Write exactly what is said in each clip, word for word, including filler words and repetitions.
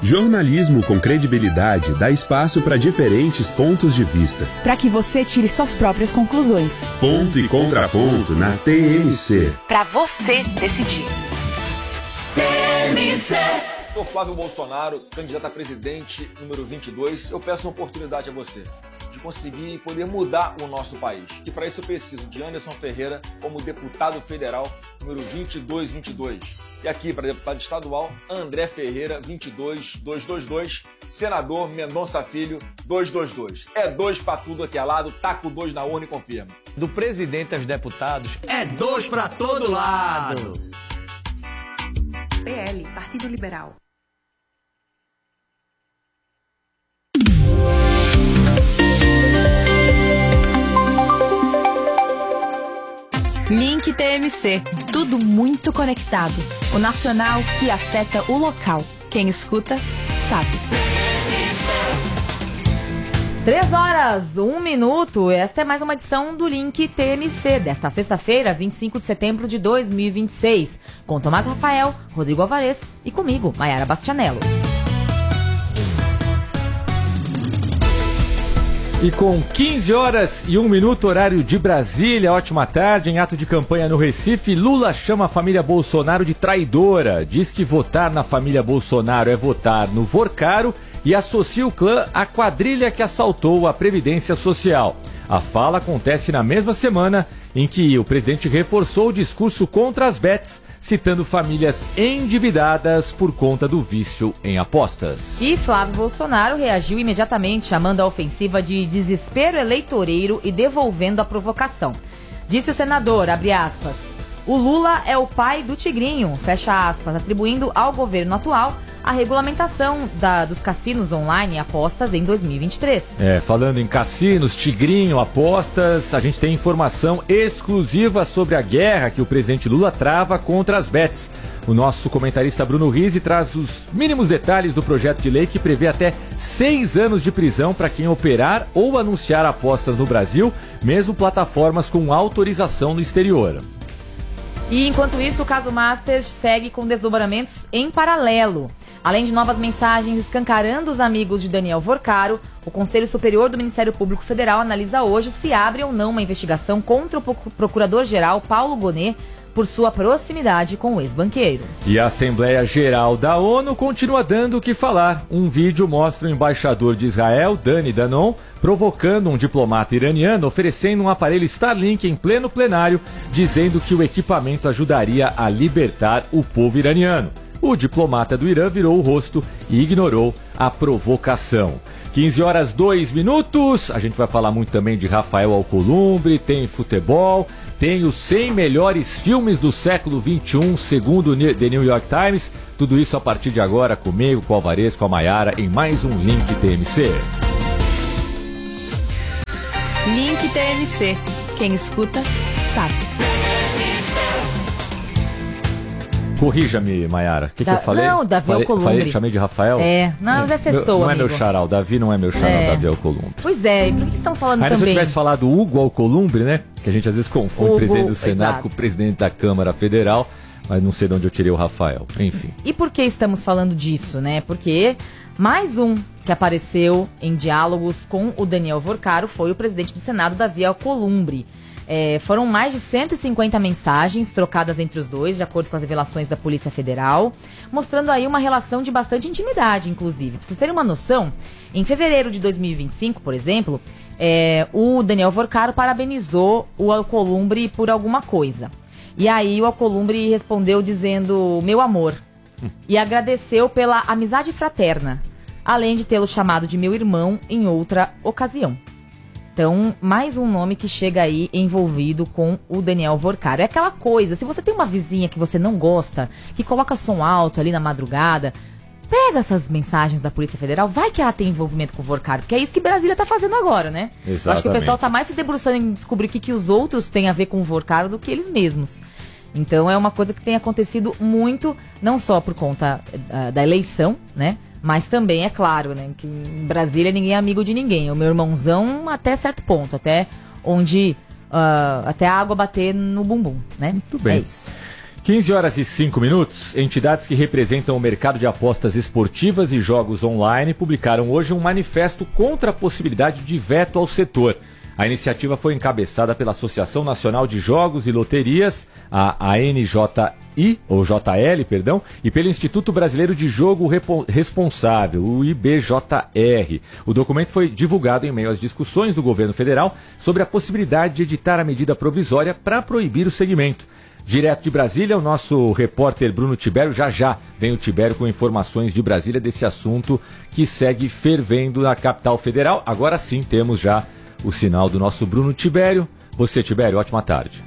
Jornalismo com credibilidade dá espaço para diferentes pontos de vista. Para que você tire suas próprias conclusões. Ponto e contraponto na T M C. Para você decidir. T M C. Sou Flávio Bolsonaro, candidato a presidente número vinte e dois. Eu peço uma oportunidade a você de conseguir poder mudar o nosso país. E para isso eu preciso de Anderson Ferreira como deputado federal número vinte e dois vinte e dois. E aqui para deputado estadual, André Ferreira vinte e dois dois dois dois, senador Mendonça Filho dois dois dois. É dois para tudo aqui ao lado, taca o dois na urna e confirma. Do presidente aos deputados, é dois para todo lado. P L, Partido Liberal. Link T M C, tudo muito conectado. O nacional que afeta o local. Quem escuta, sabe. Três horas, um minuto. Esta é mais uma edição do Link T M C, desta sexta-feira, vinte e cinco de setembro de dois mil e vinte e seis. Com Tomás Rafael, Rodrigo Alvarez e comigo, Maiara Bastianello. E com quinze horas e um minuto, horário de Brasília, ótima tarde, em ato de campanha no Recife, Lula chama a família Bolsonaro de traidora, diz que votar na família Bolsonaro é votar no Vorcaro e associa o clã à quadrilha que assaltou a Previdência Social. A fala acontece na mesma semana em que o presidente reforçou o discurso contra as bets, citando famílias endividadas por conta do vício em apostas. E Flávio Bolsonaro reagiu imediatamente, chamando a ofensiva de desespero eleitoreiro e devolvendo a provocação. Disse o senador, abre aspas, o Lula é o pai do Tigrinho, fecha aspas, atribuindo ao governo atual a regulamentação da, dos cassinos online e apostas em dois mil e vinte e três. É, falando em cassinos, Tigrinho, apostas, a gente tem informação exclusiva sobre a guerra que o presidente Lula trava contra as bets. O nosso comentarista Bruno Rizzi traz os mínimos detalhes do projeto de lei que prevê até seis anos de prisão para quem operar ou anunciar apostas no Brasil, mesmo plataformas com autorização no exterior. E enquanto isso, o caso Masters segue com desdobramentos em paralelo. Além de novas mensagens escancarando os amigos de Daniel Vorcaro, o Conselho Superior do Ministério Público Federal analisa hoje se abre ou não uma investigação contra o procurador-geral Paulo Gonet por sua proximidade com o ex-banqueiro. E a Assembleia Geral da ONU continua dando o que falar. Um vídeo mostra o embaixador de Israel, Dani Danon, provocando um diplomata iraniano, oferecendo um aparelho Starlink em pleno plenário, dizendo que o equipamento ajudaria a libertar o povo iraniano. O diplomata do Irã virou o rosto e ignorou a provocação. quinze horas, dois minutos. A gente vai falar muito também de Rafael Alcolumbre, tem futebol, tem os cem melhores filmes do século vinte e um, segundo o The New York Times. Tudo isso a partir de agora, comigo, com o Alvarez, com a Maiara, em mais um Link T M C. Link T M C. Quem escuta, sabe. Corrija-me, Maiara. O que, da... que eu falei? Não, Davi falei, Alcolumbre. Falei, chamei de Rafael? É, não, mas é sextou, Não é amigo. meu charal, Davi não é meu charal, é. Davi Alcolumbre. Pois é, e por que estamos falando Ainda também? se eu tivesse falado Hugo Alcolumbre, né? Que a gente às vezes confunde Hugo, o presidente do Senado exato. com o presidente da Câmara Federal, mas não sei de onde eu tirei o Rafael. Enfim. E por que estamos falando disso, né? Porque mais um que apareceu em diálogos com o Daniel Vorcaro foi o presidente do Senado, Davi Alcolumbre. É, foram mais de cento e cinquenta mensagens trocadas entre os dois, de acordo com as revelações da Polícia Federal, mostrando aí uma relação de bastante intimidade, inclusive. Pra vocês terem uma noção, em fevereiro de dois mil e vinte e cinco, por exemplo, é, o Daniel Vorcaro parabenizou o Alcolumbre por alguma coisa. E aí o Alcolumbre respondeu dizendo, meu amor, e agradeceu pela amizade fraterna, além de tê-lo chamado de meu irmão em outra ocasião. Então, mais um nome que chega aí envolvido com o Daniel Vorcaro. É aquela coisa, se você tem uma vizinha que você não gosta, que coloca som alto ali na madrugada, pega essas mensagens da Polícia Federal, vai que ela tem envolvimento com o Vorcaro, porque é isso que Brasília tá fazendo agora, né? Exatamente. Eu acho que o pessoal tá mais se debruçando em descobrir o que, que os outros têm a ver com o Vorcaro do que eles mesmos. Então, é uma coisa que tem acontecido muito, não só por conta uh, da eleição, né? Mas também, é claro, né, que em Brasília ninguém é amigo de ninguém. O meu irmãozão até certo ponto, até onde, uh, até a água bater no bumbum, né? Muito bem. É isso. quinze horas e cinco minutos, entidades que representam o mercado de apostas esportivas e jogos online publicaram hoje um manifesto contra a possibilidade de veto ao setor. A iniciativa foi encabeçada pela Associação Nacional de Jogos e Loterias, a A N J I, ou J L, perdão, e pelo Instituto Brasileiro de Jogo Responsável, o I B J R. O documento foi divulgado em meio às discussões do governo federal sobre a possibilidade de editar a medida provisória para proibir o segmento. Direto de Brasília, o nosso repórter Bruno Tibério, já já vem o Tibério com informações de Brasília desse assunto que segue fervendo na capital federal. Agora sim temos já o sinal do nosso Bruno Tibério. Você, Tibério, ótima tarde.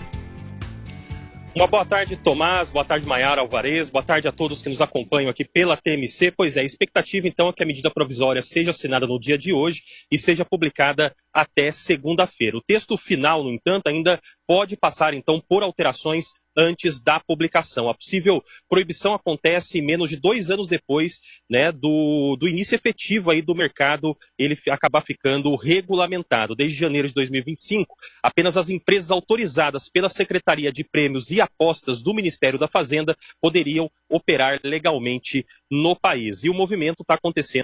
Uma boa tarde, Tomás, boa tarde, Maiara Alvarez, boa tarde a todos que nos acompanham aqui pela T M C. Pois é, a expectativa então é que a medida provisória seja assinada no dia de hoje e seja publicada até segunda-feira. O texto final, no entanto, ainda pode passar então por alterações antes da publicação. A possível proibição acontece menos de dois anos depois, né, do, do início efetivo aí do mercado ele acabar ficando regulamentado. Desde janeiro de dois mil e vinte e cinco, apenas as empresas autorizadas pela Secretaria de Prêmios e Apostas do Ministério da Fazenda poderiam operar legalmente no país. E o movimento está acontecendo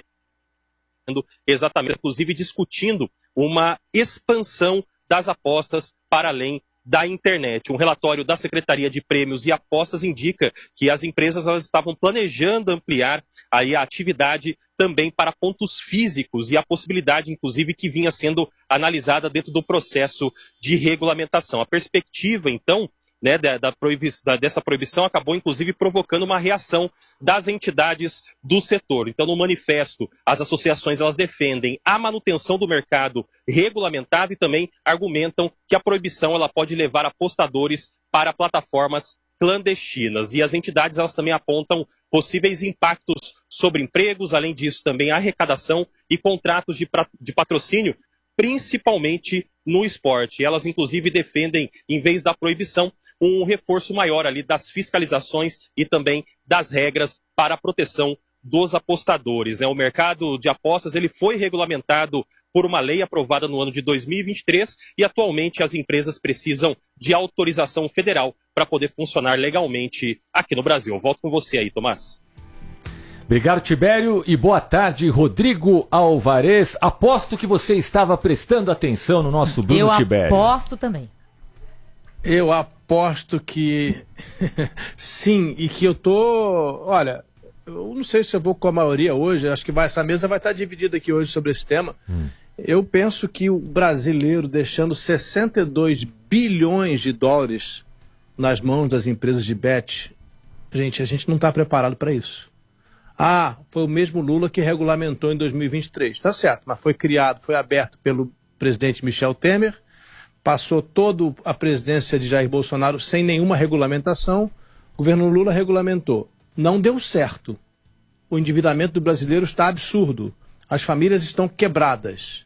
exatamente, inclusive discutindo uma expansão das apostas para além da internet. Um relatório da Secretaria de Prêmios e Apostas indica que as empresas elas estavam planejando ampliar aí a atividade também para pontos físicos e a possibilidade, inclusive, que vinha sendo analisada dentro do processo de regulamentação. A perspectiva, então, né, da, da proibi da, dessa proibição acabou, inclusive, provocando uma reação das entidades do setor. Então, no manifesto, as associações elas defendem a manutenção do mercado regulamentado e também argumentam que a proibição ela pode levar apostadores para plataformas clandestinas. E as entidades elas também apontam possíveis impactos sobre empregos, além disso, também arrecadação e contratos de, de patrocínio, principalmente no esporte. Elas, inclusive, defendem, em vez da proibição, um reforço maior ali das fiscalizações e também das regras para a proteção dos apostadores, né? O mercado de apostas ele foi regulamentado por uma lei aprovada no ano de dois mil e vinte e três e atualmente as empresas precisam de autorização federal para poder funcionar legalmente aqui no Brasil. Eu volto com você aí, Tomás. Obrigado, Tibério, e boa tarde, Rodrigo Alvarez. Aposto que você estava prestando atenção no nosso Bruno Eu Tibério. Eu aposto também. Eu aposto que sim, e que eu tô... Olha, eu não sei se eu vou com a maioria hoje, acho que vai, essa mesa vai estar dividida aqui hoje sobre esse tema. Hum. Eu penso que o brasileiro deixando sessenta e dois bilhões de dólares nas mãos das empresas de bet, gente, a gente não está preparado para isso. Ah, foi o mesmo Lula que regulamentou em dois mil e vinte e três. Tá certo, mas foi criado, foi aberto pelo presidente Michel Temer, passou toda a presidência de Jair Bolsonaro sem nenhuma regulamentação, o governo Lula regulamentou. Não deu certo. O endividamento do brasileiro está absurdo. As famílias estão quebradas.